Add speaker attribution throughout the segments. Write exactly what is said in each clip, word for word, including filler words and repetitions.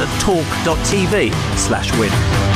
Speaker 1: at talk.tv slash win.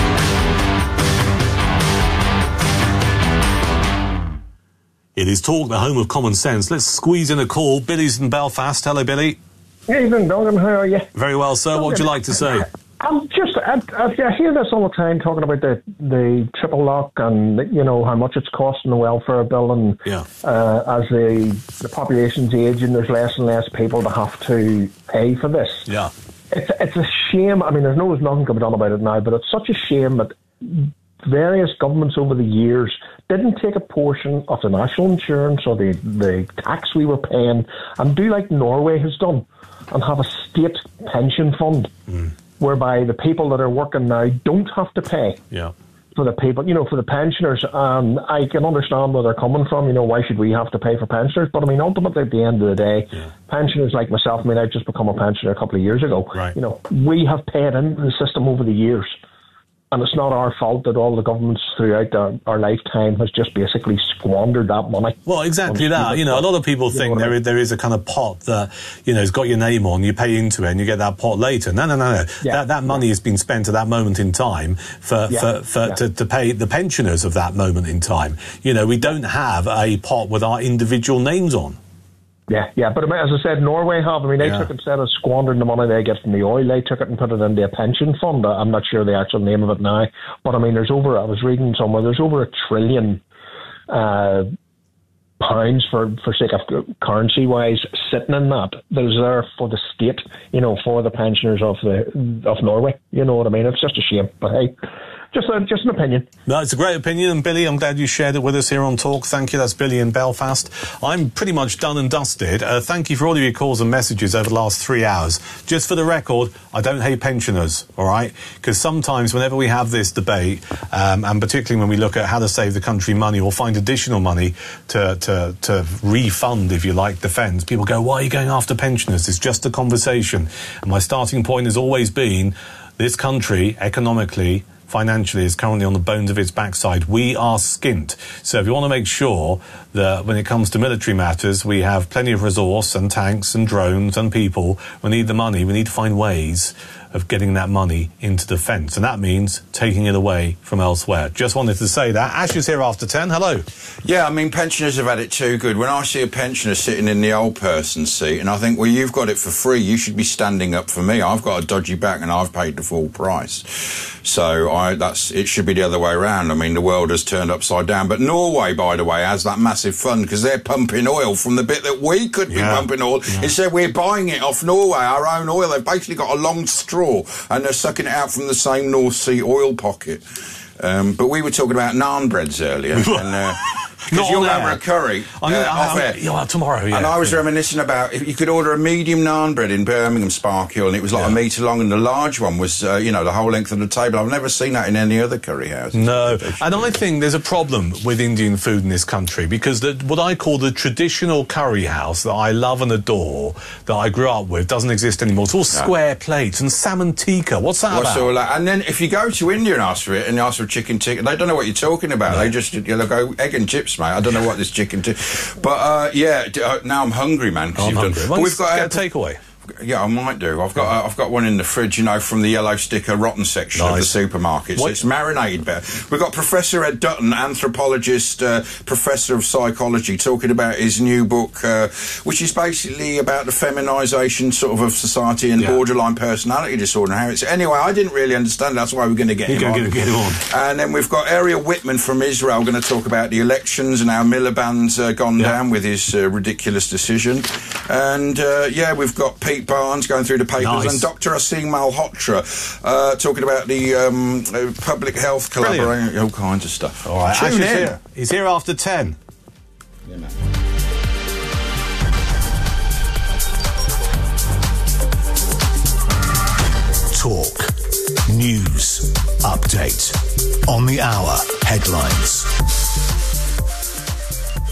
Speaker 2: It is Talk, the home of common sense. Let's squeeze in a call. Billy's in Belfast. Hello, Billy.
Speaker 3: Evening, Duncan. How are you?
Speaker 2: Very well, sir. Duncan, what would you like to say?
Speaker 3: I'm just, I, I hear this all the time talking about the, the triple lock and, you know, how much it's costing the welfare bill, and
Speaker 2: yeah.
Speaker 3: uh, as the, the population's aging, there's less and less people to have to pay for this.
Speaker 2: Yeah.
Speaker 3: It's, it's a shame. I mean, there's no, there's nothing can be done about it now, but it's such a shame that various governments over the years didn't take a portion of the national insurance or the, the tax we were paying and do like Norway has done and have a state pension fund mm. whereby the people that are working now don't have to pay
Speaker 2: yeah.
Speaker 3: for the people, you know, for the pensioners. And I can understand where they're coming from. You know, why should we have to pay for pensioners? But I mean, ultimately, at the end of the day, yeah. pensioners like myself, I mean, I've just become a pensioner a couple of years ago.
Speaker 2: Right.
Speaker 3: You know, we have paid into the system over the years. And it's not our fault that all the governments throughout our, our lifetime has just basically squandered that money.
Speaker 2: Well, exactly that. You know, a lot of people think there is, there is a kind of pot that, you know, has got your name on, you pay into it and you get that pot later. No, no, no, no. Yeah. That, that money yeah. has been spent at that moment in time for, yeah. for, for yeah. to, to pay the pensioners of that moment in time. You know, we don't have a pot with our individual names on.
Speaker 3: Yeah, yeah, but as I said, Norway have. I mean, they yeah. took, instead of squandering the money they get from the oil, they took it and put it into a pension fund. I'm not sure the actual name of it now, but I mean, there's over, I was reading somewhere, there's over a trillion uh, pounds for, for sake of currency-wise sitting in that. That is there for the state, you know, for the pensioners of the of Norway. You know what I mean? It's just a shame, but hey. Just, uh, just an opinion.
Speaker 2: No, it's a great opinion, and Billy, I'm glad you shared it with us here on Talk. Thank you. That's Billy in Belfast. I'm pretty much done and dusted. Uh, thank you for all of your calls and messages over the last three hours. Just for the record, I don't hate pensioners, all right? Because sometimes whenever we have this debate, um, and particularly when we look at how to save the country money or find additional money to, to, to refund, if you like, defence, people go, why are you going after pensioners? It's just a conversation. And my starting point has always been this country, economically, financially, is currently on the bones of its backside. We are skint. So if you want to make sure that when it comes to military matters, we have plenty of resource and tanks and drones and people, we need the money. We need to find ways of getting that money into defence. And that means taking it away from elsewhere. Just wanted to say that. Ash is here after ten. Hello.
Speaker 4: Yeah, I mean, pensioners have had it too good. When I see a pensioner sitting in the old person's seat and I think, well, you've got it for free, you should be standing up for me. I've got a dodgy back and I've paid the full price. So I, that's it should be the other way around. I mean, the world has turned upside down. But Norway, by the way, has that massive fund because they're pumping oil from the bit that we could be yeah. pumping oil. Yeah. Instead, we're buying it off Norway, our own oil. They've basically got a long straw and they're sucking it out from the same North Sea oil pocket. Um, but we were talking about naan breads earlier. and, uh, Because you'll have a curry
Speaker 2: I'm gonna,
Speaker 4: uh,
Speaker 2: I'm,
Speaker 4: off
Speaker 2: I'm,
Speaker 4: air.
Speaker 2: Yeah, tomorrow, yeah.
Speaker 4: And I was
Speaker 2: yeah.
Speaker 4: reminiscing about if you could order a medium naan bread in Birmingham Spark Hill and it was like yeah. a metre long and the large one was, uh, you know, the whole length of the table. I've never seen that in any other curry house.
Speaker 2: No, and I think there's a problem with Indian food in this country because the, what I call the traditional curry house that I love and adore, that I grew up with, doesn't exist anymore. It's all square no. plates and salmon tikka. What's that
Speaker 4: What's
Speaker 2: about?
Speaker 4: All that? And then if you go to India and ask for it and you ask for chicken tikka, they don't know what you're talking about. No. They just, you know, go, egg and chips, mate. I don't know what this chicken tikka... But, uh, yeah, uh, now I'm hungry, man.
Speaker 2: Oh, I'm
Speaker 4: you've
Speaker 2: hungry.
Speaker 4: Done,
Speaker 2: well,
Speaker 4: but we've got
Speaker 2: get a takeaway.
Speaker 4: Yeah, I might do. I've got uh, I've got one in the fridge, you know, from the yellow sticker rotten section nice. of the supermarket. So it's marinated better. We've got Professor Ed Dutton, anthropologist, uh, professor of psychology, talking about his new book, uh, which is basically about the feminisation sort of of society and yeah. borderline personality disorder and how it's... Anyway, I didn't really understand. That's why we're going to get
Speaker 2: You're
Speaker 4: him
Speaker 2: going
Speaker 4: on.
Speaker 2: to get him on.
Speaker 4: And then we've got Ariel Whitman from Israel going to talk about the elections and how Miliband's uh, gone yeah. down with his uh, ridiculous decision. And, uh, yeah, we've got Pete Barnes going through the papers nice. and Doctor Asim Malhotra uh, talking about the um, uh, public health collaboration, all kinds of stuff.
Speaker 2: All right, Tune in. Here. He's here after ten.
Speaker 4: Yeah, man.
Speaker 5: Talk. News. Update. On the hour. Headlines.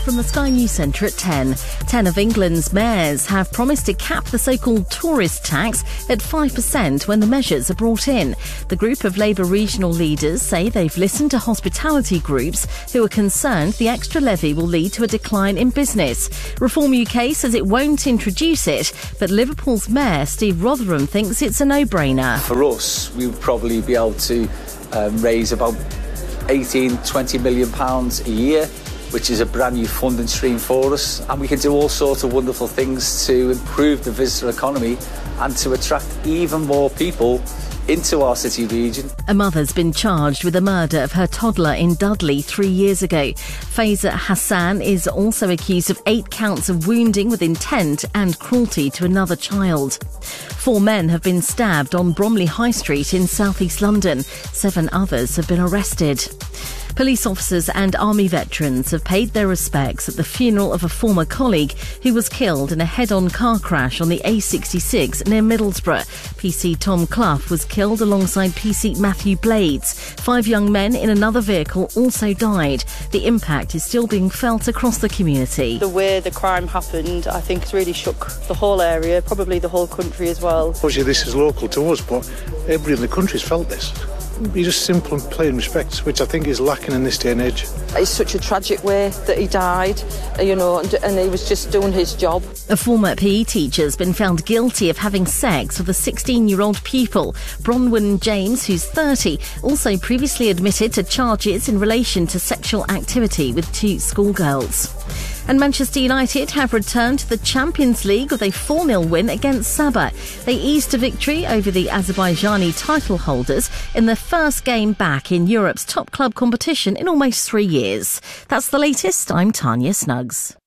Speaker 6: from the Sky News Centre at ten. Ten of England's mayors have promised to cap the so-called tourist tax at five percent when the measures are brought in. The group of Labour regional leaders say they've listened to hospitality groups who are concerned the extra levy will lead to a decline in business. Reform U K says it won't introduce it, but Liverpool's Mayor Steve Rotherham thinks it's a no-brainer.
Speaker 7: For us, we would probably be able to um, raise about eighteen, twenty million pounds a year, which is a brand new funding stream for us, and we can do all sorts of wonderful things to improve the visitor economy and to attract even more people into our city region.
Speaker 6: A mother's been charged with the murder of her toddler in Dudley three years ago. Faiza Hassan is also accused of eight counts of wounding with intent and cruelty to another child. Four men have been stabbed on Bromley High Street in South East London. Seven others have been arrested. Police officers and army veterans have paid their respects at the funeral of a former colleague who was killed in a head-on car crash on the A sixty-six near Middlesbrough. P C Tom Clough was killed alongside P C Matthew Blades. Five young men in another vehicle also died. The impact is still being felt across the community.
Speaker 8: The way the crime happened, I think, has really shook the whole area, probably the whole country as well.
Speaker 9: Obviously, this is local to us, but everybody in the country's felt this. Be just simple and plain respect, which I think is lacking in this day and age.
Speaker 8: It's such a tragic way that he died, you know, and, and he was just doing his job.
Speaker 6: A former P E teacher has been found guilty of having sex with a sixteen-year-old pupil. Bronwyn James, who's thirty, also previously admitted to charges in relation to sexual activity with two schoolgirls. And Manchester United have returned to the Champions League with a four nil win against Sabah. They eased a victory over the Azerbaijani title holders in their first game back in Europe's top club competition in almost three years. That's the latest. I'm Tanya Snuggs.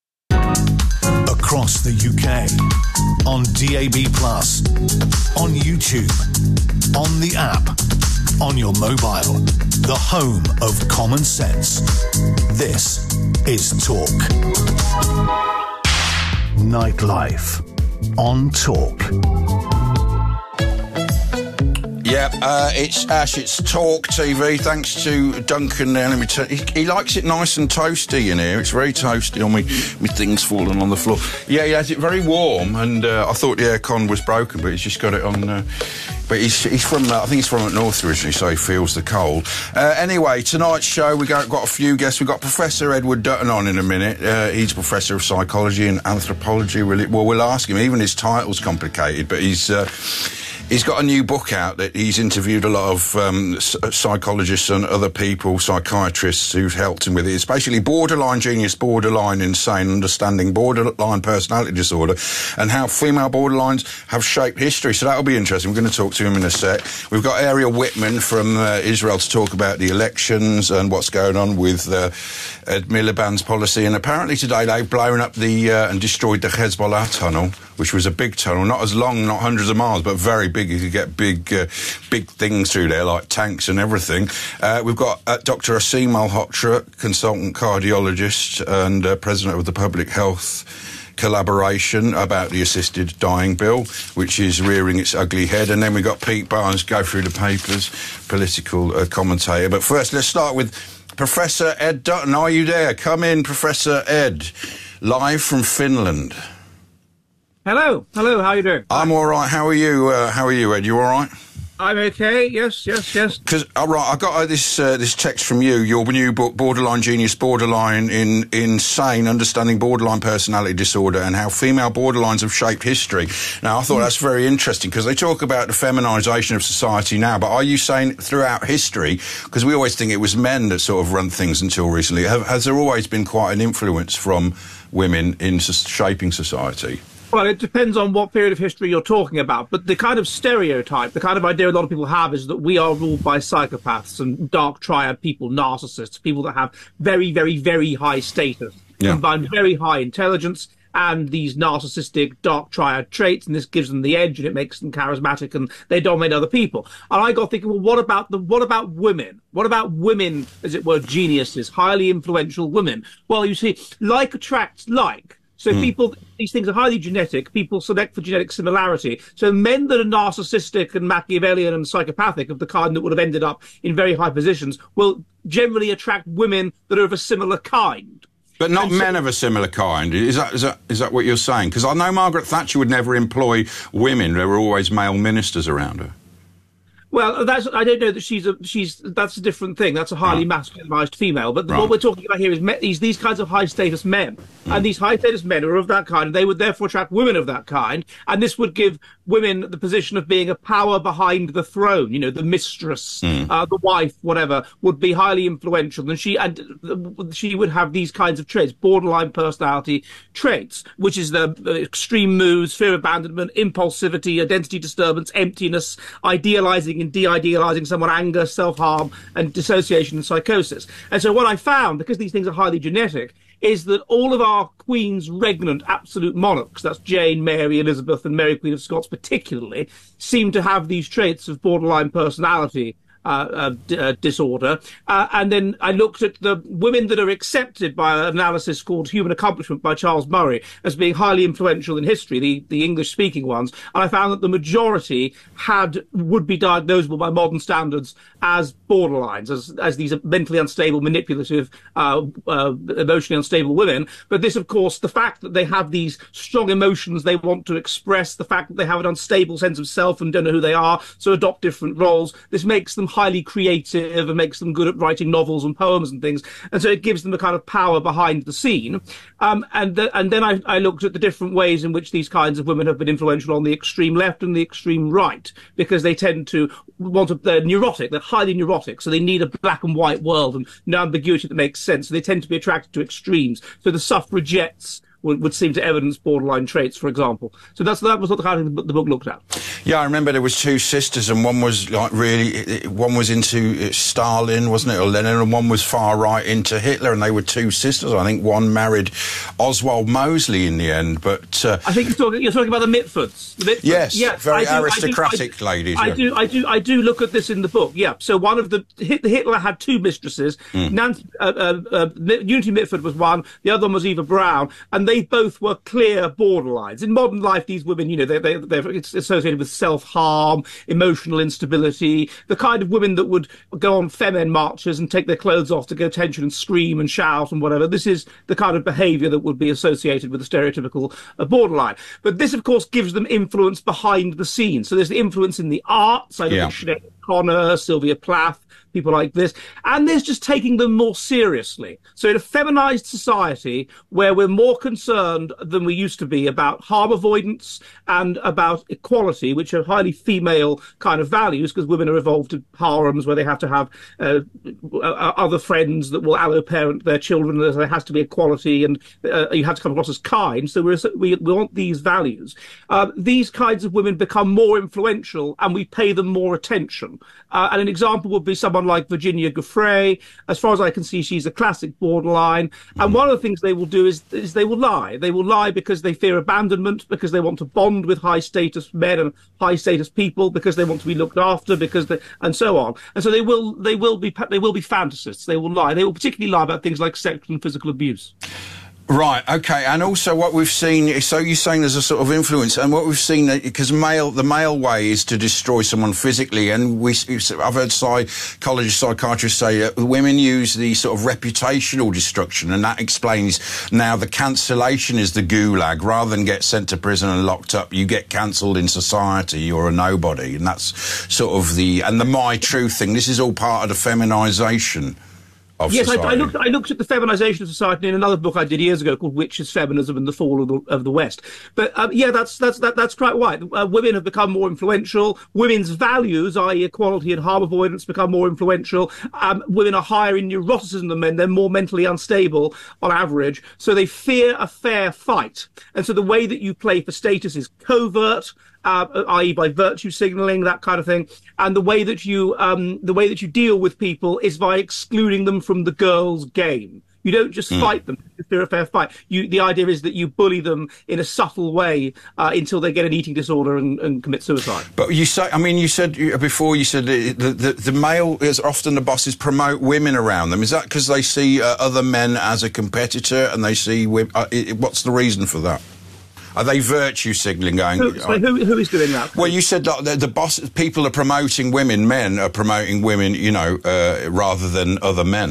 Speaker 5: Across the U K, on D A B plus, on YouTube, on the app, on your mobile, the home of common sense. This is Talk. Nightlife on Talk.
Speaker 4: Yeah, uh, it's Ash, it's Talk T V. Thanks to Duncan there. Let me tell you, he, he likes it nice and toasty in here. It's very toasty on me, me things falling on the floor. Yeah, he has it very warm, and uh, I thought the aircon was broken, but he's just got it on... Uh, But he's, he's from, uh, I think he's from up north originally, so he feels the cold. Uh, anyway, tonight's show, we've got, got a few guests. We've got Professor Edward Dutton on in a minute. Uh, he's Professor of Psychology and Anthropology. Well, we'll ask him. Even his title's complicated, but he's... Uh, He's got a new book out that he's interviewed a lot of um, psychologists and other people, psychiatrists who've helped him with it. It's basically Borderline Genius, Borderline Insane, Understanding Borderline Personality Disorder, and how female borderlines have shaped history. So that'll be interesting. We're going to talk to him in a sec. We've got Ariel Whitman from uh, Israel to talk about the elections and what's going on with uh, Ed Miliband's policy. And apparently today they've blown up the uh, and destroyed the Hezbollah tunnel, which was a big tunnel, not as long, not hundreds of miles, but very big. You could get big uh, big things through there, like tanks and everything. Uh, we've got uh, Doctor Asim Malhotra, consultant cardiologist and uh, president of the Public Health Collaboration, about the assisted dying bill, which is rearing its ugly head. And then we've got Pete Barnes, go through the papers, political uh, commentator. But first, let's start with Professor Ed Dutton. Are you there? Come in, Professor Ed, live from Finland.
Speaker 10: Hello, hello, how are you doing?
Speaker 4: I'm all right. How are you? Uh, how are you, Ed? You all right?
Speaker 10: I'm okay, yes, yes, yes.
Speaker 4: Because, all right, I got uh, this uh, this text from you, your new book, Borderline Genius, Borderline in, Insane, Understanding Borderline Personality Disorder and How Female Borderlines Have Shaped History. Now, I thought mm. that's very interesting, because they talk about the feminisation of society now, but are you saying throughout history, because we always think it was men that sort of run things until recently, have, has there always been quite an influence from women in shaping society?
Speaker 10: Well, it depends on what period of history you're talking about, but the kind of stereotype, the kind of idea a lot of people have is that we are ruled by psychopaths and dark triad people, narcissists, people that have very, very, very high status, yeah. combined very high intelligence and these narcissistic dark triad traits, and this gives them the edge and it makes them charismatic and they dominate other people. And I got thinking, well, what about the what about women? What about women, as it were, geniuses, highly influential women? Well, you see, like attracts like. So mm. people, these things are highly genetic. People select for genetic similarity. So men that are narcissistic and Machiavellian and psychopathic, of the kind that would have ended up in very high positions, will generally attract women that are of a similar kind.
Speaker 4: But not
Speaker 10: And
Speaker 4: men
Speaker 10: so,
Speaker 4: of a similar kind. Is that is that is that what you're saying? Because I know Margaret Thatcher would never employ women. There were always male ministers around her.
Speaker 10: Well, that's I don't know that she's a she's that's a different thing. That's a highly
Speaker 4: Right.
Speaker 10: masculinized female. But
Speaker 4: Right.
Speaker 10: what we're talking about here is me, these these kinds of high status men,
Speaker 4: Mm.
Speaker 10: and these high status men are of that kind. And they would therefore attract women of that kind, and this would give women the position of being a power behind the throne. You know, the mistress,
Speaker 4: Mm.
Speaker 10: uh, the wife, whatever, would be highly influential, and she and uh, she would have these kinds of traits, borderline personality traits, which is the uh, extreme moods, fear of abandonment, impulsivity, identity disturbance, emptiness, idealizing and de-idealizing someone, anger, self-harm, and dissociation and psychosis. And so what I found, because these things are highly genetic, is that all of our queens, regnant, absolute monarchs, that's Jane, Mary, Elizabeth, and Mary Queen of Scots particularly, seem to have these traits of borderline personality Uh, uh, d- uh, disorder. Uh, and then I looked at the women that are accepted by an analysis called Human Accomplishment by Charles Murray as being highly influential in history, the, the English-speaking ones. And I found that the majority had would be diagnosable by modern standards as borderlines, as, as these mentally unstable, manipulative, uh, uh, emotionally unstable women. But this, of course, the fact that they have these strong emotions they want to express, the fact that they have an unstable sense of self and don't know who they are, so adopt different roles, this makes them highly creative and makes them good at writing novels and poems and things, and so it gives them a kind of power behind the scene. Um, and the, and then I, I looked at the different ways in which these kinds of women have been influential on the extreme left and the extreme right, because they tend to want to, they're neurotic, they're highly neurotic, so they need a black and white world and no ambiguity that makes sense. So they tend to be attracted to extremes. So the suffragettes would, would seem to evidence borderline traits, for example. So that's that was what the kind of the book looked at.
Speaker 4: Yeah, I remember there was two sisters, and one was like really, one was into Stalin, wasn't it, or Lenin, and one was far right into Hitler, and they were two sisters. I think one married Oswald Mosley in the end, but uh,
Speaker 10: I think you're talking, you're talking about the Mitfords. The Mitfords.
Speaker 4: yes,
Speaker 10: yes,
Speaker 4: very
Speaker 10: I do,
Speaker 4: aristocratic
Speaker 10: I do, I,
Speaker 4: ladies.
Speaker 10: I
Speaker 4: yeah.
Speaker 10: do, I do, I do look at this in the book. Yeah. So one of the Hitler had two mistresses.
Speaker 4: Mm.
Speaker 10: Nancy, uh, uh, uh, Unity Mitford was one. The other one was Eva Brown, and they both were clear borderlines. In modern life, these women, you know, they, they, they're it's associated with self-harm, emotional instability, the kind of women that would go on feminine marches and take their clothes off to get attention and scream and shout and whatever. This is the kind of behaviour that would be associated with the stereotypical uh, borderline. But this, of course, gives them influence behind the scenes. So there's the influence in the arts. I look
Speaker 4: Yeah.
Speaker 10: at Sinead O'Connor, Sylvia Plath, people like this. And there's just taking them more seriously. So in a feminized society where we're more concerned than we used to be about harm avoidance and about equality, which are highly female kind of values, because women are evolved in harems where they have to have uh, other friends that will allo-parent their children. There has to be equality, and uh, you have to come across as kind. So we're, we, we want these values. Uh, these kinds of women become more influential, and we pay them more attention. Uh, and an example would be someone like Virginia Giuffre. As far as I can see, she's a classic borderline. And one of the things they will do is, is they will lie. They will lie because they fear abandonment, because they want to bond with high status men and high status people, because they want to be looked after, because they, and so on. And so they will, they will be, they will be fantasists. They will lie. They will particularly lie about things like sexual and physical abuse.
Speaker 4: Right, okay, and also what we've seen, so you're saying there's a sort of influence, and what we've seen, because male, the male way is to destroy someone physically, and we, I've heard psychologists, psychiatrists say that women use the sort of reputational destruction, and that explains now the cancellation is the gulag. Rather than get sent to prison and locked up, you get cancelled in society, you're a nobody, and that's sort of the, and the My Truth thing, this is all part of the feminisation.
Speaker 10: Yes, I, I looked. I looked at the feminisation of society in another book I did years ago called "Witches, Feminism, and the Fall of the, of the West." But um, yeah, that's that's that, that's quite right. Uh, women have become more influential. Women's values, that is, equality and harm avoidance, become more influential. Um, women are higher in neuroticism than men. They're more mentally unstable on average, so they fear a fair fight. And so the way that you play for status is covert. Uh, that is by virtue signalling, that kind of thing, and the way that you um, the way that you deal with people is by excluding them from the girls' game. You don't just mm. fight them if they're a fair fight. You, the idea is that you bully them in a subtle way uh, until they get an eating disorder and, and commit suicide.
Speaker 4: But you say, I mean, you said before, you said the, the, the male is often the bosses promote women around them. Is that because they see uh, other men as a competitor, and they see women? Uh, what's the reason for that? Are they virtue signalling going?
Speaker 10: Who, so who, who is doing that?
Speaker 4: Well, you said that the, the boss, people are promoting women, men are promoting women, you know, uh, rather than other men.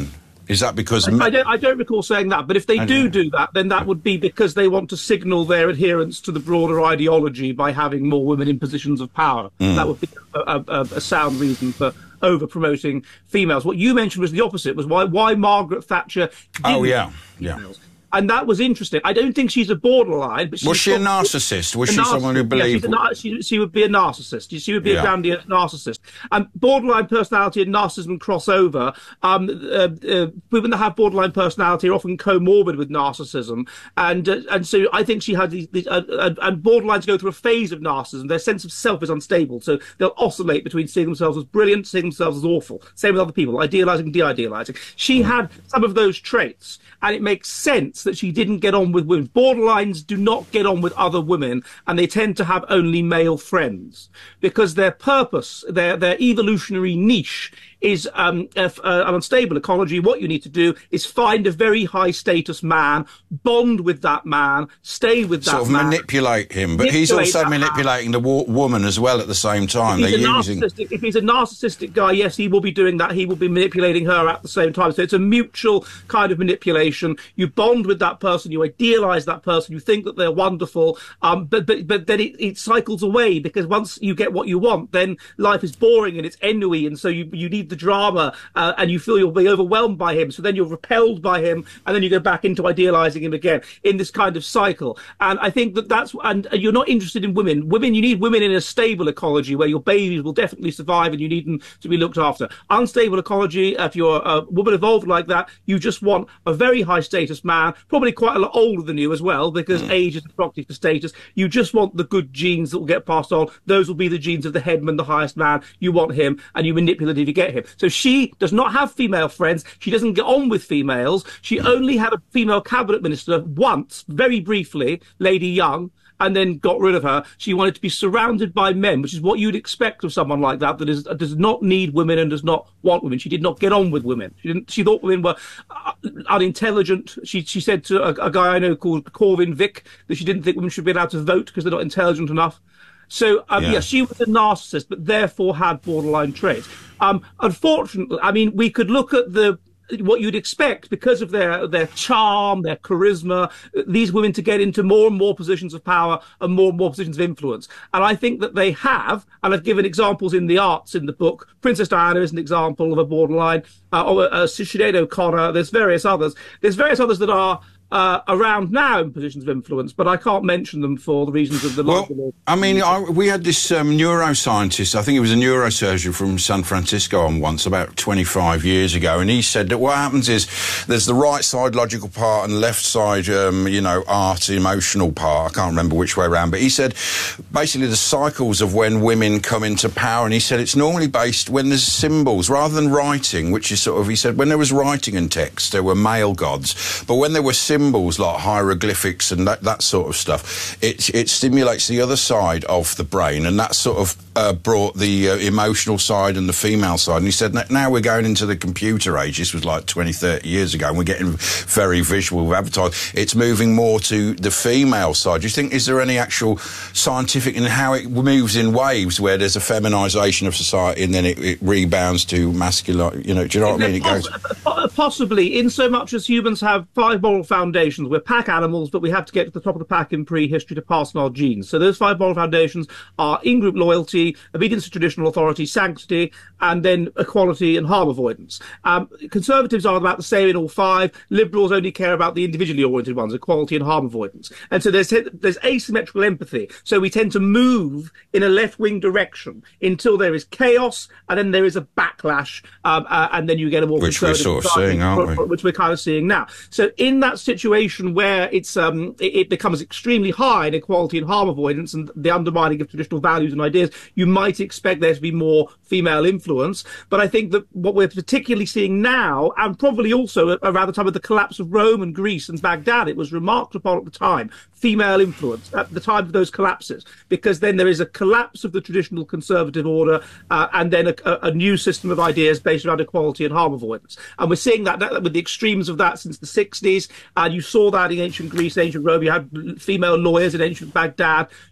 Speaker 4: Is that because...
Speaker 10: I, I, don't, I don't recall saying that, but if they do do that, then that would be because they want to signal their adherence to the broader ideology by having more women in positions of power. Mm. That would be a, a, a sound reason for over-promoting females. What you mentioned was the opposite, was why, why Margaret Thatcher didn't
Speaker 4: Oh, yeah, yeah.
Speaker 10: females. And that was interesting. I don't think she's a borderline. But she's
Speaker 4: was she a narcissist? Was
Speaker 10: a
Speaker 4: she
Speaker 10: narcissist.
Speaker 4: someone who believed...
Speaker 10: Yeah, she's a, she, she would be a narcissist. She would be yeah. a grandiose narcissist. And borderline personality and narcissism cross over. Um, uh, uh, women that have borderline personality are often comorbid with narcissism. And uh, and so I think she had these... these uh, uh, and borderlines go through a phase of narcissism. Their sense of self is unstable. So they'll oscillate between seeing themselves as brilliant, seeing themselves as awful. Same with other people, idealising, de-idealising. She mm. had some of those traits. And it makes sense that she didn't get on with women. Borderlines do not get on with other women, and they tend to have only male friends because their purpose, their their evolutionary niche is um, a, a, an unstable ecology. What you need to do is find a very high status man, bond with that man, stay with that man.
Speaker 4: Sort of man. manipulate him, but he's also manipulating man. the wo- woman as well at the same time.
Speaker 10: If he's,
Speaker 4: They're
Speaker 10: a
Speaker 4: using...
Speaker 10: narcissistic, if he's a narcissistic guy, yes, he will be doing that. He will be manipulating her at the same time. So it's a mutual kind of manipulation. You bond with that person, you idealise that person, you think that they're wonderful, um, but, but, but then it, it cycles away because once you get what you want, then life is boring and it's ennui, and so you, you need the drama, uh, and you feel you'll be overwhelmed by him, so then you're repelled by him, and then you go back into idealising him again in this kind of cycle. And I think that that's, and you're not interested in women. Women, you need women in a stable ecology where your babies will definitely survive and you need them to be looked after. Unstable ecology, if you're a woman evolved like that, you just want a very high status man, probably quite a lot older than you as well, because mm. age is a proxy for status. You just want the good genes that will get passed on. Those will be the genes of the headman, the highest man. You want him, and you manipulate to get him. So she does not have female friends. She doesn't get on with females. She only had a female cabinet minister once, very briefly, Lady Young, and then got rid of her. She wanted to be surrounded by men, which is what you'd expect of someone like that, that is, does not need women and does not want women. She did not get on with women. She didn't. She thought women were uh, unintelligent. She she said to a, a guy I know called Corvin Vick that she didn't think women should be allowed to vote because they're not intelligent enough. So, um, yeah. yeah, she was a narcissist, but therefore had borderline traits. Um, unfortunately, I mean, we could look at the what you'd expect because of their their charm, their charisma, these women to get into more and more positions of power and more and more positions of influence. And I think that they have, and I've given examples in the arts in the book. Princess Diana is an example of a borderline, uh, or uh, Sinead O'Connor, there's various others. There's various others that are Uh, around now in positions of influence, but I can't mention them for the reasons of the law.
Speaker 4: Well, I mean, I, we had this um, neuroscientist, I think he was a neurosurgeon from San Francisco on once, about twenty-five years ago, and he said that what happens is there's the right side logical part and the left side, um, you know, art, emotional part. I can't remember which way around, but he said basically the cycles of when women come into power, and he said it's normally based when there's symbols rather than writing, which is sort of, he said, when there was writing and text, there were male gods, but when there were symbols, symbols like hieroglyphics and that, that sort of stuff, it, it stimulates the other side of the brain, and that sort of uh, brought the uh, emotional side and the female side. And he said, now we're going into the computer age. This was like twenty, thirty years ago, and we're getting very visual with advertising. It's moving more to the female side. Do you think, is there any actual scientific in how it moves in waves where there's a feminisation of society and then it, it rebounds to masculine, you know, do you know what I mean? It goes...
Speaker 10: Possibly, in so much as humans have five moral foundations. We're pack animals, but we have to get to the top of the pack in prehistory to pass on our genes. So those five moral foundations are in-group loyalty, obedience to traditional authority, sanctity, and then equality and harm avoidance. Um, conservatives are about the same in all five. Liberals only care about the individually oriented ones, equality and harm avoidance. And so there's there's asymmetrical empathy. So we tend to move in a left-wing direction until there is chaos, and then there is a backlash, um, uh, and then you get a more
Speaker 4: which we're sort of seeing, aren't we?
Speaker 10: Which we're kind of seeing now. So in that situation where it's um, it, it becomes extremely high in equality and harm avoidance and the undermining of traditional values and ideas, you might expect there to be more female influence. But I think that what we're particularly seeing now, and probably also around the time of the collapse of Rome and Greece and Baghdad, it was remarked upon at the time, female influence at the time of those collapses, because then there is a collapse of the traditional conservative order, uh, and then a, a, a new system of ideas based around equality and harm avoidance. And we're seeing that, that with the extremes of that since the sixties, and you saw that in ancient Greece, ancient Rome. You had female lawyers in ancient Baghdad.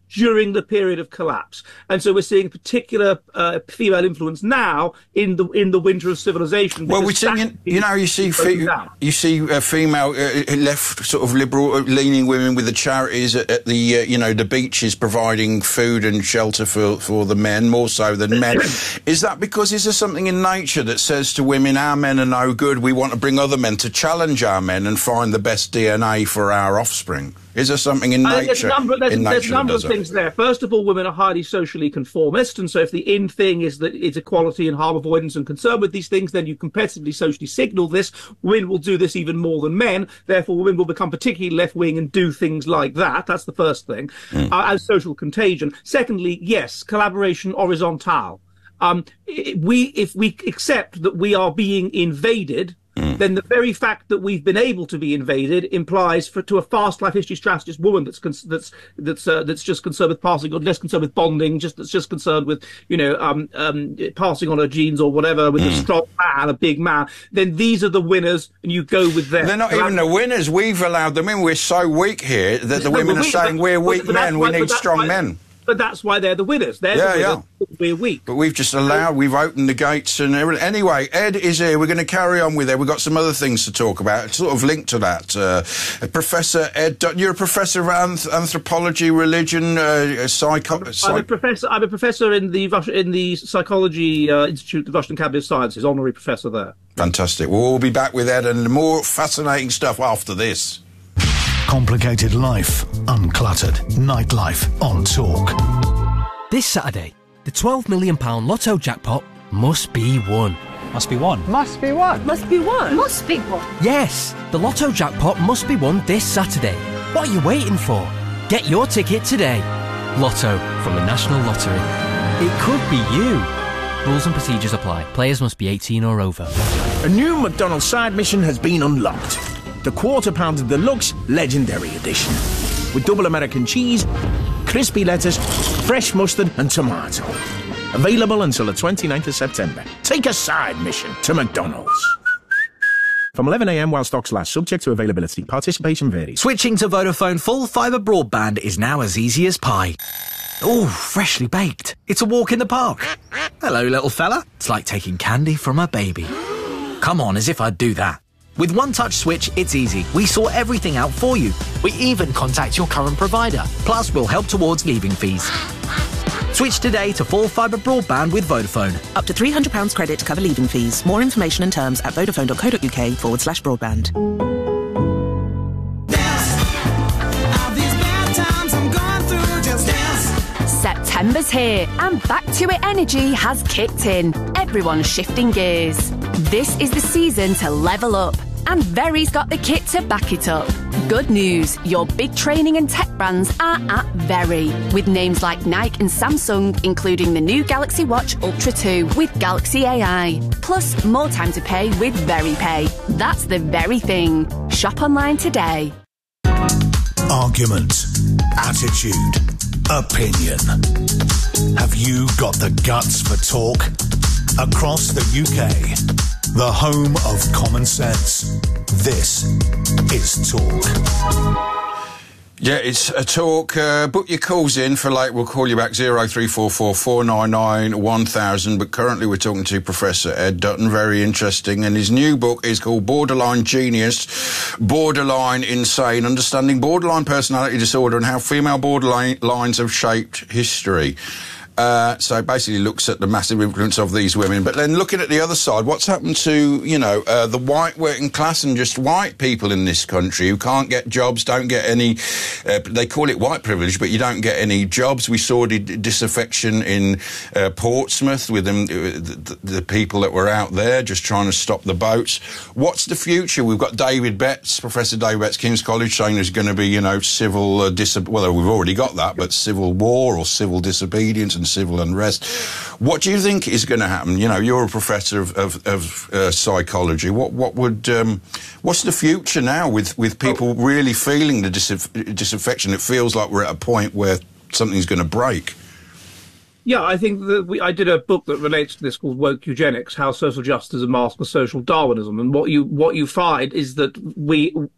Speaker 10: during the period of collapse. And so we're seeing particular uh, female influence now in the in the winter of civilization.
Speaker 4: Well, we're seeing, you know, you see fe- you see uh, female uh, left sort of liberal leaning women with the charities at, at the uh, you know the beaches providing food and shelter for for the men more so than men. Is that because is there something in nature that says to women, our men are no good, we want to bring other men to challenge our men and find the best D N A for our offspring? Is there something in nature? Uh,
Speaker 10: there's a number, there's,
Speaker 4: in nature
Speaker 10: there's a number of things there. First of all, women are highly socially conformist, and so if the in thing is that it's equality and harm avoidance and concern with these things, then you competitively socially signal this. Women will do this even more than men. Therefore, women will become particularly left-wing and do things like that. That's the first thing, mm. uh, as social contagion. Secondly, yes, collaboration horizontal. Um, we, if we accept that we are being invaded, Mm. then the very fact that we've been able to be invaded implies, for to a fast life history strategist woman that's cons- that's that's uh, that's just concerned with passing, or less concerned with bonding, just that's just concerned with you know um, um, passing on her genes or whatever, with mm. a strong man, a big man. Then these are the winners, and you go with them.
Speaker 4: They're not so even the winners. We've allowed them in. We're so weak here that the women are saying we're weak men. We need strong men.
Speaker 10: But that's why they're the winners. They're yeah, the winners. Yeah. We're weak.
Speaker 4: But we've just allowed, we've opened the gates and everything. Anyway, Ed is here. We're going to carry on with Ed. We've got some other things to talk about, sort of linked to that. Uh, Professor Ed, you're a professor of anth- anthropology, religion, uh, psycho...
Speaker 10: I'm, psych- I'm a professor. I'm a professor in the in the Psychology uh, Institute of the Russian Academy of Sciences, honorary professor there.
Speaker 4: Fantastic. Well, we'll be back with Ed and more fascinating stuff after this.
Speaker 5: Complicated life, uncluttered nightlife on Talk.
Speaker 11: This Saturday, the twelve million pounds lotto jackpot must be won.
Speaker 1: Must be won.
Speaker 12: Must be won.
Speaker 13: Must be won. Must be won.
Speaker 11: Yes, the lotto jackpot must be won this Saturday. What are you waiting for? Get your ticket today. Lotto from the National Lottery. It could be you. Rules and procedures apply. Players must be eighteen or over.
Speaker 14: A new McDonald's side mission has been unlocked. The Quarter Pounder Deluxe Legendary Edition. With double American cheese, crispy lettuce, fresh mustard and tomato. Available until the twenty-ninth of September. Take a side mission to McDonald's. From eleven a m while stocks last, subject to availability. Participation varies.
Speaker 15: Switching to Vodafone full fibre broadband is now as easy as pie. Ooh, freshly baked. It's a walk in the park. Hello, little fella. It's like taking candy from a baby. Come on, as if I'd do that. With One Touch Switch, it's easy. We sort everything out for you. We even contact your current provider. Plus, we'll help towards leaving fees. Switch today to full fibre broadband with Vodafone.
Speaker 16: Up to three hundred pounds credit to cover leaving fees. More information and terms at vodafone.co.uk forward slash broadband.
Speaker 17: September's here and Back to It energy has kicked in. Everyone's shifting gears. This is the season to level up, and Very's got the kit to back it up. Good news, your big training and tech brands are at Very, with names like Nike and Samsung, including the new Galaxy Watch Ultra two with Galaxy A I. Plus, more time to pay with VeryPay. That's the very thing. Shop online today.
Speaker 5: Argument, attitude, opinion. Have you got the guts for talk? Across the U K, the home of common sense. This is Talk.
Speaker 4: Yeah, it's a talk. Uh, book your calls in for like, we'll call you back zero three four four four nine nine one thousand. But currently we're talking to Professor Ed Dutton, very interesting. And his new book is called Borderline Genius, Borderline Insane, Understanding Borderline Personality Disorder and How Female Borderlines Have Shaped History. Uh, so it basically looks at the massive influence of these women. But then looking at the other side, what's happened to, you know, uh, the white working class and just white people in this country who can't get jobs, don't get any, uh, they call it white privilege, but you don't get any jobs. We saw the disaffection in uh, Portsmouth with them, the, the people that were out there just trying to stop the boats. What's the future? We've got David Betts, Professor David Betts, King's College, saying there's going to be, you know, civil, uh, dis- well, we've already got that, but civil war or civil disobedience and civil unrest. What do you think is going to happen? You know, you're a professor of, of, of uh, psychology. What what would um, what's the future now with, with people really feeling the dis- disaffection? It feels like we're at a point where something's going to break.
Speaker 10: Yeah, I think that we, I did a book that relates to this called Woke Eugenics: How Social Justice is a Mask of Social Darwinism. And what you what you find is that we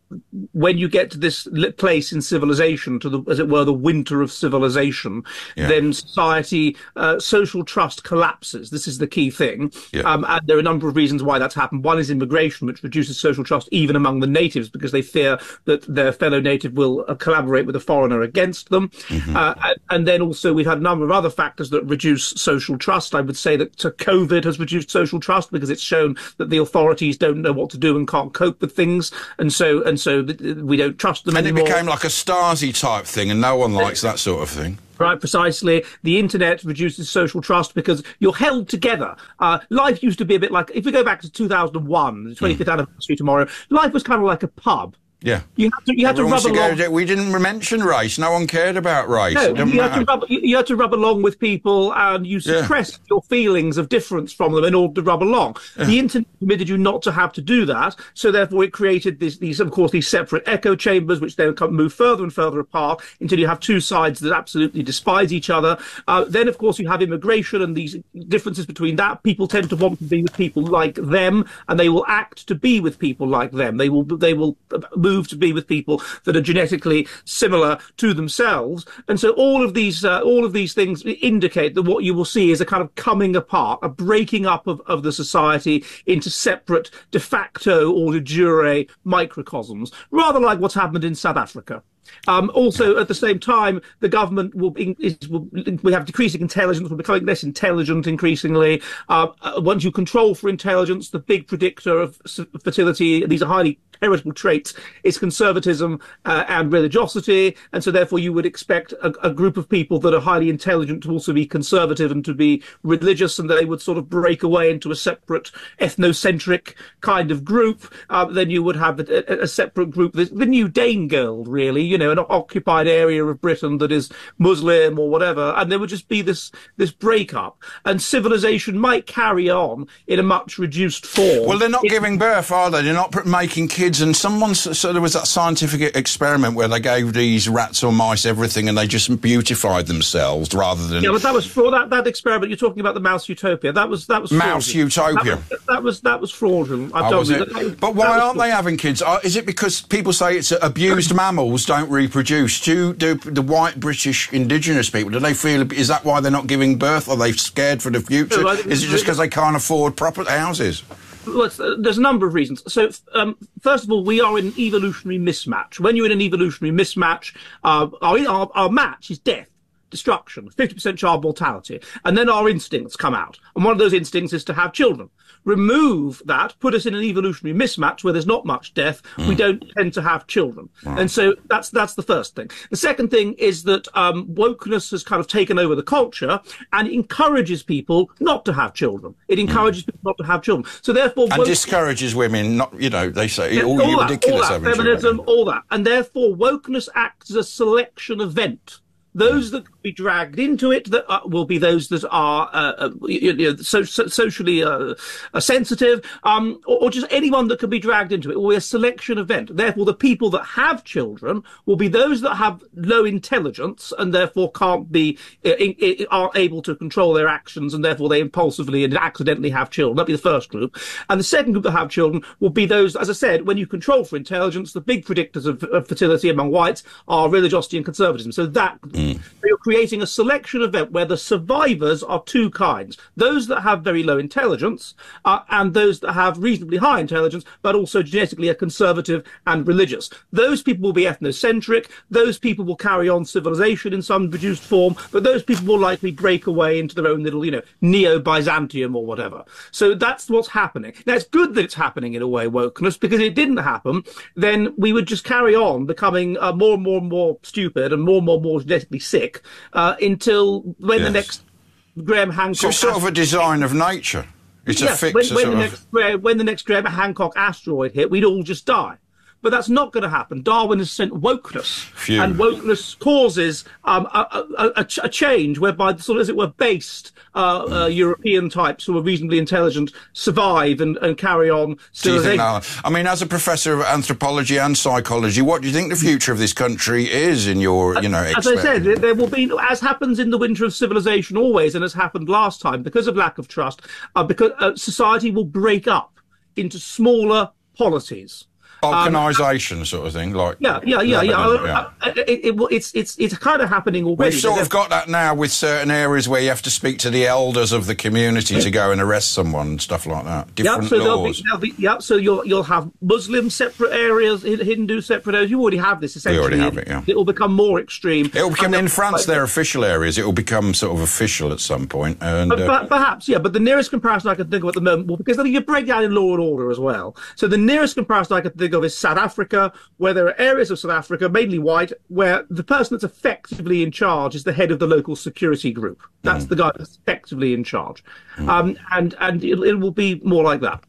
Speaker 10: when you get to this place in civilization, to the, as it were, the winter of civilization, yeah. then society, uh, social trust collapses. This is the key thing. Yeah. Um, and there are a number of reasons why that's happened. One is immigration, which reduces social trust even among the natives because they fear that their fellow native will uh, collaborate with a foreigner against them. Mm-hmm. Uh, and, and then also we've had a number of other factors that reduce social trust. I would say that uh, COVID has reduced social trust because it's shown that the authorities don't know what to do and can't cope with things. And so, and so we don't trust them
Speaker 4: and
Speaker 10: anymore.
Speaker 4: And it became like a Stasi type thing, and no one likes that sort of thing.
Speaker 10: Right, precisely. The internet reduces social trust because you're held together. Uh, life used to be a bit like, if we go back to two thousand one, the twenty-fifth mm. anniversary tomorrow, life was kind of like a pub.
Speaker 4: Yeah.
Speaker 10: You had to, you had to rub along.
Speaker 4: Go, we didn't mention race. No one cared about race.
Speaker 10: No, you had, to rub, you, you had to rub along with people and you suppressed yeah. your feelings of difference from them in order to rub along. Yeah. The internet permitted you not to have to do that. So therefore it created this, these, of course, these separate echo chambers, which then come, move further and further apart until you have two sides that absolutely despise each other. Uh, then, of course, you have immigration and these differences between that. People tend to want to be with people like them and they will act to be with people like them. They will, they will move to be with people that are genetically similar to themselves, and so all of these uh, all of these things indicate that what you will see is a kind of coming apart, a breaking up of, of the society into separate de facto or de jure microcosms, rather like what's happened in South Africa. Um, also, at the same time, the government will, be, is, will we have decreasing intelligence, will be becoming less intelligent increasingly. Uh, once you control for intelligence, the big predictor of fertility, these are highly heritable traits, is conservatism uh, and religiosity, and so therefore you would expect a, a group of people that are highly intelligent to also be conservative and to be religious, and they would sort of break away into a separate ethnocentric kind of group. Uh, then you would have a, a separate group, the, the new Dane girl, really, you know, an occupied area of Britain that is Muslim or whatever, and there would just be this this breakup, and civilization might carry on in a much reduced form.
Speaker 4: Well, they're not
Speaker 10: it,
Speaker 4: giving birth, are they? They're not making kids. And someone, so there was that scientific experiment where they gave these rats or mice everything and they just beautified themselves rather than...
Speaker 10: Yeah, but that was for that, that experiment. You're talking about the mouse utopia. That was that was
Speaker 4: mouse
Speaker 10: fraudulent.
Speaker 4: utopia.
Speaker 10: That was that was, that was fraudulent. I've
Speaker 4: oh, was it?
Speaker 10: That,
Speaker 4: but why
Speaker 10: aren't
Speaker 4: fraudulent. They having kids? Is it because people say it's abused mammals don't reproduce? Do, do the white British indigenous people, do they feel, is that why they're not giving birth? Are they scared for the future? No, is it just because they can't afford proper houses?
Speaker 10: Well, uh, there's a number of reasons. So, um, first of all, we are in an evolutionary mismatch. When you're in an evolutionary mismatch, uh, our, our, our match is death, destruction, fifty percent child mortality. And then our instincts come out. And one of those instincts is to have children. Remove that, put us in an evolutionary mismatch where there's not much death, mm. we don't tend to have children. Wow. And so that's that's the first thing. The second thing is that um, wokeness has kind of taken over the culture and encourages people not to have children. It encourages mm. people not to have children. So therefore...
Speaker 4: And woke- discourages women, not, you know, they say,
Speaker 10: yeah,
Speaker 4: all,
Speaker 10: all
Speaker 4: you're
Speaker 10: that,
Speaker 4: ridiculous
Speaker 10: all that, feminism, all that. And therefore wokeness acts as a selection event. Those that can be dragged into it that are, will be those that are uh, uh, you know, so, so, socially uh, uh, sensitive, um, or, or just anyone that can be dragged into it. It will be a selection event. Therefore, the people that have children will be those that have low intelligence and therefore can't be uh, in, in, aren't able to control their actions, and therefore they impulsively and accidentally have children. That'll be the first group. And the second group that have children will be those, as I said, when you control for intelligence, the big predictors of, of fertility among whites are religiosity and conservatism. So that. Mm. So you're creating a selection event where the survivors are two kinds. Those that have very low intelligence uh, and those that have reasonably high intelligence, but also genetically are conservative and religious. Those people will be ethnocentric. Those people will carry on civilization in some reduced form, but those people will likely break away into their own little, you know, Neo-Byzantium or whatever. So that's what's happening. Now, it's good that it's happening in a way, wokeness, because if it didn't happen, then we would just carry on becoming uh, more and more and more stupid and more and more and more genetically sick uh, until when yes. the next Graham Hancock...
Speaker 4: So it's sort of a design of nature. It's
Speaker 10: yes,
Speaker 4: a fix.
Speaker 10: When, when, the
Speaker 4: of...
Speaker 10: next, when the next Graham Hancock asteroid hit, we'd all just die. But that's not going to happen. Darwin has sent wokeness,
Speaker 4: Phew.
Speaker 10: and wokeness causes um, a, a, a, a change whereby, sort of, as it were, based uh, mm. uh, European types who are reasonably intelligent survive and, and carry on civilization.
Speaker 4: Do you think now, I mean, as a professor of anthropology and psychology, what do you think the future of this country is in your, you know,
Speaker 10: as I said, there will be, as happens in the winter of civilization always, and has happened last time, because of lack of trust, uh, because uh, society will break up into smaller polities.
Speaker 4: Balkanisation um, sort of thing, like
Speaker 10: yeah, yeah, yeah,
Speaker 4: Lebanon,
Speaker 10: yeah. yeah. It, it, it, it's it's it's kind of happening already.
Speaker 4: We've sort of got that now with certain areas where you have to speak to the elders of the community to go and arrest someone and stuff like that. Different
Speaker 10: yep, so
Speaker 4: laws.
Speaker 10: There'll be, there'll be, yep, so you'll you'll have Muslim separate areas, Hindu separate areas. You already have this essentially.
Speaker 4: We already have it. Yeah.
Speaker 10: It will become more extreme.
Speaker 4: It will become
Speaker 10: and
Speaker 4: in France. Their official areas. It will become sort of official at some point. And
Speaker 10: uh,
Speaker 4: uh,
Speaker 10: perhaps, yeah. But the nearest comparison I can think of at the moment, well, because then you break down in law and order as well. So the nearest comparison I can think of is South Africa, where there are areas of South Africa, mainly white, where the person that's effectively in charge is the head of the local security group. That's mm. the guy that's effectively in charge. Mm. Um, and and it, it will be more like that.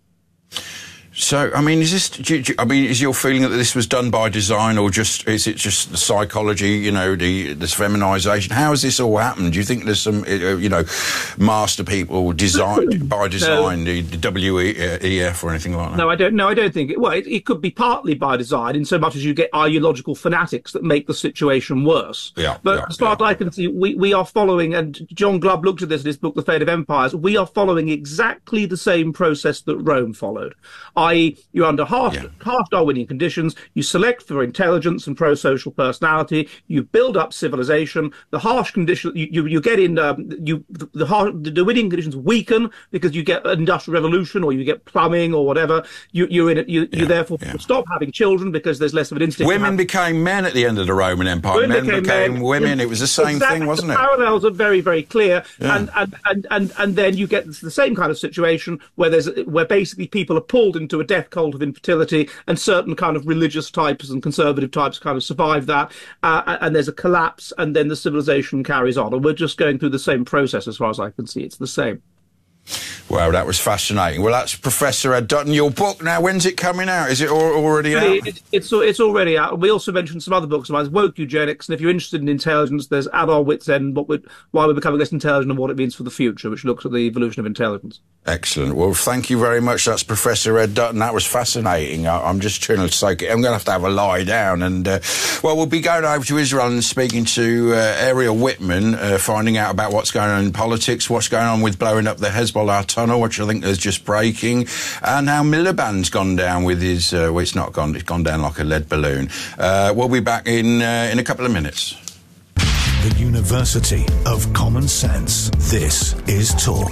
Speaker 4: So, I mean, is this? Do you, do you, I mean, is your feeling that this was done by design, or just is it just the psychology? You know, the this feminisation. How has this all happened? Do you think there's some, you know, master people designed by design, no. the W E F or anything like that?
Speaker 10: No, I don't. No, I don't think it. Well, it, it could be partly by design, in so much as you get ideological fanatics that make the situation worse.
Speaker 4: Yeah.
Speaker 10: But
Speaker 4: yeah,
Speaker 10: as far
Speaker 4: yeah.
Speaker 10: as I can see, we we are following, and John Glubb looked at this in his book, The Fate of Empires. We are following exactly the same process that Rome followed. that is, you're under harsh, yeah. harsh Darwinian conditions, you select for intelligence and pro-social personality, you build up civilization, the harsh conditions, you, you, you get in, um, you the, the, harsh, the Darwinian conditions weaken because you get an industrial revolution or you get plumbing or whatever, you, you're in it, you, yeah. you therefore yeah. stop having children because there's less of an instinct.
Speaker 4: Women became men at the end of the Roman Empire, women men became, became men. women, it was the same
Speaker 10: exactly.
Speaker 4: thing, wasn't
Speaker 10: the
Speaker 4: it?
Speaker 10: The parallels are very, very clear,
Speaker 4: yeah.
Speaker 10: and, and, and, and, and then you get the same kind of situation where there's where basically people are pulled into a death cult of infertility, and certain kind of religious types and conservative types kind of survive that, uh, and there's a collapse, and then the civilization carries on, and we're just going through the same process as far as I can see. It's the same.
Speaker 4: Wow, that was fascinating. Well, that's Professor Ed Dutton. Your book now, when's it coming out? Is it already out?
Speaker 10: It, it's, it's already out. We also mentioned some other books of mine, Woke Eugenics, and if you're interested in intelligence, there's At Our Wits' End, what we're, Why We're Becoming Less Intelligent and What It Means for the Future, which looks at the evolution of intelligence.
Speaker 4: Excellent. Well, thank you very much. That's Professor Ed Dutton. That was fascinating. I, I'm just trying to soak it. I'm going to have to have a lie down. And, uh, well, we'll be going over to Israel and speaking to uh, Ariel Whitman, uh, finding out about what's going on in politics, what's going on with blowing up the Hezbollah tunnel, which I think is just breaking, and how Miliband's gone down with his, uh, well, it's not gone, it's gone down like a lead balloon. Uh, we'll be back in, uh, in a couple of minutes.
Speaker 5: The University of Common Sense. This is Talk.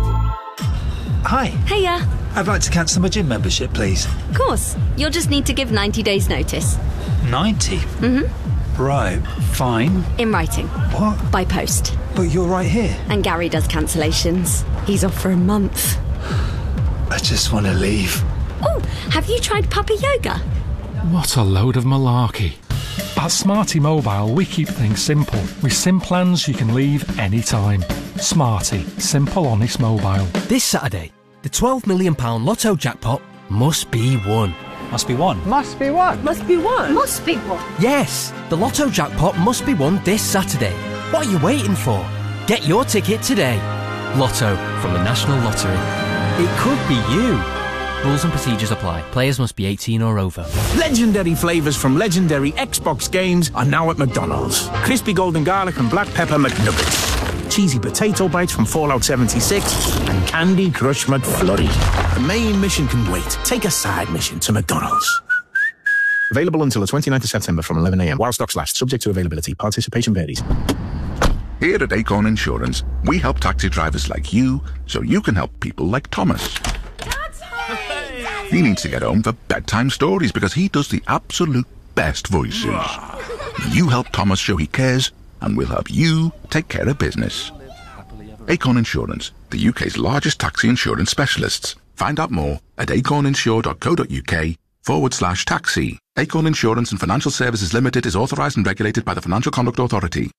Speaker 12: Hi.
Speaker 13: Hiya.
Speaker 12: I'd like to cancel my gym membership, please.
Speaker 13: Of course. You'll just need to give ninety days notice.
Speaker 12: ninety?
Speaker 13: Mm-hmm.
Speaker 12: Right. Fine.
Speaker 13: In writing.
Speaker 12: What?
Speaker 13: By post.
Speaker 12: But you're right here.
Speaker 13: And Gary does cancellations. He's off for a month.
Speaker 12: I just want to leave.
Speaker 13: Oh, have you tried puppy yoga?
Speaker 18: What a load of malarkey. At Smarty Mobile, we keep things simple. With SIM plans you can leave anytime. Smarty. Simple, honest mobile.
Speaker 11: This Saturday, the twelve million pounds Lotto jackpot must be won.
Speaker 18: Must be won.
Speaker 19: Must be won.
Speaker 13: Must be won. Must be won.
Speaker 11: Yes, the Lotto jackpot must be won this Saturday. What are you waiting for? Get your ticket today. Lotto from the National Lottery. It could be you. Rules and procedures apply. Players must be eighteen or over.
Speaker 14: Legendary flavours from legendary Xbox games are now at McDonald's. Crispy golden garlic and black pepper McNuggets. Cheesy potato bites from Fallout seventy-six. And Candy Crush McFlurry. The main mission can wait. Take a side mission to McDonald's. Available until the twenty-ninth of September from eleven a m while stocks last. Subject to availability. Participation varies.
Speaker 20: Here at Acorn Insurance, we help taxi drivers like you so you can help people like Thomas. He needs to get home for bedtime stories because he does the absolute best voices. You help Thomas show he cares, and we'll help you take care of business. Acorn Insurance, the U K's largest taxi insurance specialists. Find out more at acorninsure.co.uk forward slash taxi. Acorn Insurance and Financial Services Limited is authorised and regulated by the Financial Conduct Authority.